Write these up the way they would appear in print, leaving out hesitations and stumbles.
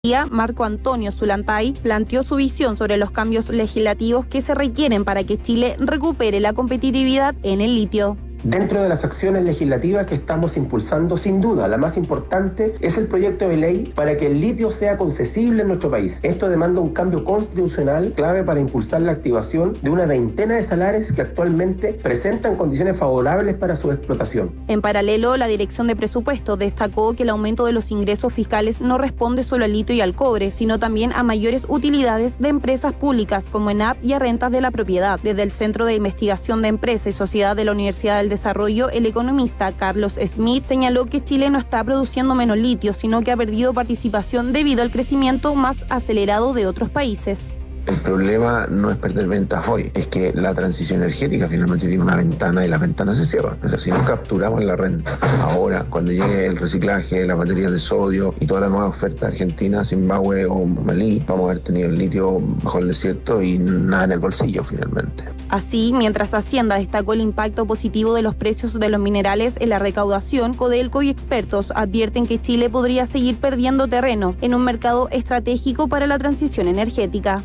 Marco Antonio Zulantay, planteó su visión sobre los cambios legislativos que se requieren para que Chile recupere la competitividad en el litio. Dentro de las acciones legislativas que estamos impulsando, sin duda, la más importante es el proyecto de ley para que el litio sea concesible en nuestro país. Esto demanda un cambio constitucional clave para impulsar la activación de una veintena de salares que actualmente presentan condiciones favorables para su explotación. En paralelo, la Dirección de Presupuesto destacó que el aumento de los ingresos fiscales no responde solo al litio y al cobre, sino también a mayores utilidades de empresas públicas como ENAP y a rentas de la propiedad. Desde el Centro de Investigación de Empresa y Sociedad de la Universidad del Desarrollo, el economista Carlos Smith señaló que Chile no está produciendo menos litio, sino que ha perdido participación debido al crecimiento más acelerado de otros países. El problema no es perder ventas hoy, es que la transición energética finalmente tiene una ventana y las ventanas se cierran. Pero si no capturamos la renta ahora, cuando llegue el reciclaje, las baterías de sodio y toda la nueva oferta de Argentina, Zimbabue o Malí, vamos a haber tenido el litio bajo el desierto y nada en el bolsillo finalmente. Así, mientras Hacienda destacó el impacto positivo de los precios de los minerales en la recaudación, Codelco y expertos advierten que Chile podría seguir perdiendo terreno en un mercado estratégico para la transición energética.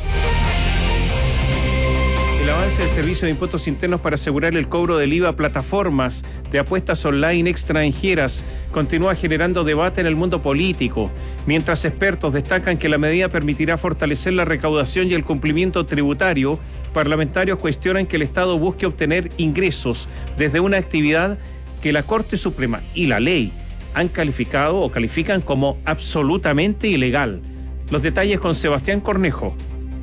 El avance del Servicio de Impuestos Internos para asegurar el cobro del IVA a plataformas de apuestas online extranjeras continúa generando debate en el mundo político, mientras expertos destacan que la medida permitirá fortalecer la recaudación y el cumplimiento tributario. Parlamentarios cuestionan que el Estado busque obtener ingresos desde una actividad que la Corte Suprema y la ley han calificado o califican como absolutamente ilegal. Los detalles con Sebastián Cornejo.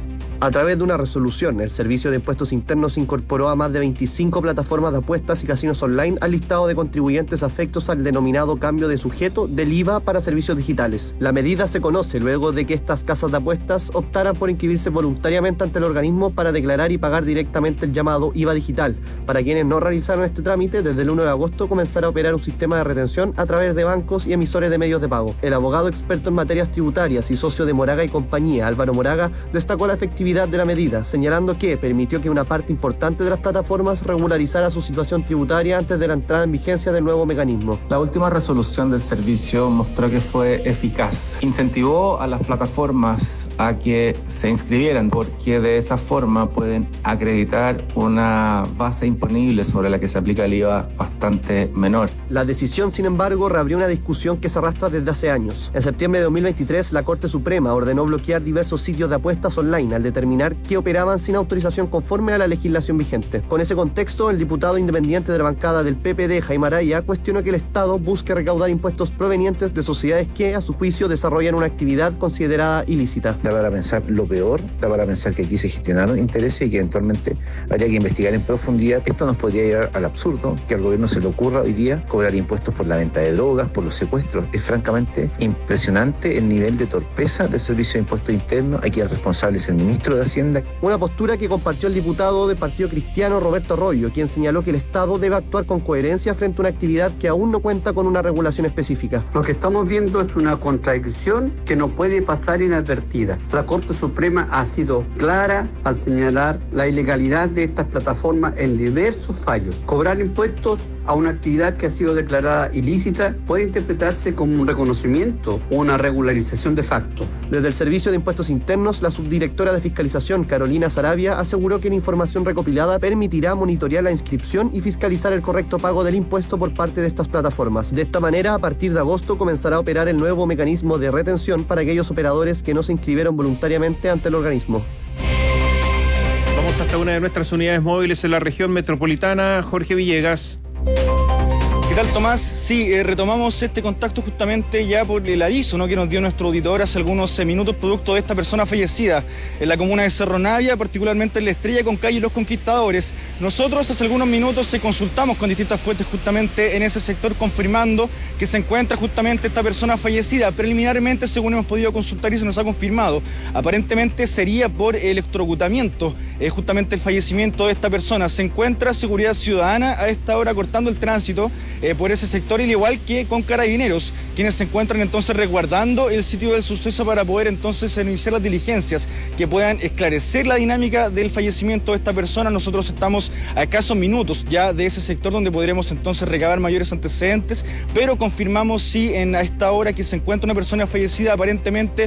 A través de una resolución, el Servicio de Impuestos Internos incorporó a más de 25 plataformas de apuestas y casinos online al listado de contribuyentes afectos al denominado cambio de sujeto del IVA para servicios digitales. La medida se conoce luego de que estas casas de apuestas optaran por inscribirse voluntariamente ante el organismo para declarar y pagar directamente el llamado IVA digital. Para quienes no realizaron este trámite, desde el 1 de agosto comenzará a operar un sistema de retención a través de bancos y emisores de medios de pago. El abogado experto en materias tributarias y socio de Moraga y compañía, Álvaro Moraga, destacó la efectividad de la medida, señalando que permitió que una parte importante de las plataformas regularizara su situación tributaria antes de la entrada en vigencia del nuevo mecanismo. La última resolución del servicio mostró que fue eficaz. Incentivó a las plataformas a que se inscribieran, porque de esa forma pueden acreditar una base imponible sobre la que se aplica el IVA bastante menor. La decisión, sin embargo, reabrió una discusión que se arrastra desde hace años. En septiembre de 2023, la Corte Suprema ordenó bloquear diversos sitios de apuestas online al determinar que operaban sin autorización conforme a la legislación vigente. Con ese contexto, el diputado independiente de la bancada del PPD, Jaime Araya, cuestionó que el Estado busque recaudar impuestos provenientes de sociedades que, a su juicio, desarrollan una actividad considerada ilícita. Da para pensar lo peor, da para pensar que aquí se gestionaron intereses y que eventualmente habría que investigar en profundidad. Esto nos podría llevar al absurdo que al gobierno se le ocurra hoy día cobrar impuestos por la venta de drogas, por los secuestros. Es francamente impresionante el nivel de torpeza del Servicio de Impuestos Internos. Aquí el responsable es el ministro de Hacienda. Una postura que compartió el diputado del Partido Cristiano, Roberto Arroyo, quien señaló que el Estado debe actuar con coherencia frente a una actividad que aún no cuenta con una regulación específica. Lo que estamos viendo es una contradicción que no puede pasar inadvertida. La Corte Suprema ha sido clara al señalar la ilegalidad de estas plataformas en diversos fallos. Cobrar impuestos a una actividad que ha sido declarada ilícita puede interpretarse como un reconocimiento o una regularización de facto. Desde el Servicio de Impuestos Internos, la subdirectora de Fiscalización, Carolina Sarabia, aseguró que la información recopilada permitirá monitorear la inscripción y fiscalizar el correcto pago del impuesto por parte de estas plataformas. De esta manera, a partir de agosto comenzará a operar el nuevo mecanismo de retención para aquellos operadores que no se inscribieron voluntariamente ante el organismo. Vamos hasta una de nuestras unidades móviles en la región metropolitana. Jorge Villegas. ¿Qué tal, Tomás? Sí, retomamos este contacto justamente ya por el aviso, ¿no?, que nos dio nuestro auditor hace algunos minutos, producto de esta persona fallecida en la comuna de Cerro Navia, particularmente en La Estrella con calle Los Conquistadores. Nosotros hace algunos minutos consultamos con distintas fuentes justamente en ese sector, confirmando que se encuentra justamente esta persona fallecida. Preliminarmente, según hemos podido consultar y se nos ha confirmado, aparentemente sería por electrocutamiento, justamente el fallecimiento de esta persona. Se encuentra Seguridad Ciudadana a esta hora cortando el tránsito por ese sector, y al igual que con Carabineros, quienes se encuentran entonces resguardando el sitio del suceso para poder entonces iniciar las diligencias que puedan esclarecer la dinámica del fallecimiento de esta persona. Nosotros estamos a escasos minutos ya de ese sector donde podremos entonces recabar mayores antecedentes, pero confirmamos sí a esta hora que se encuentra una persona fallecida aparentemente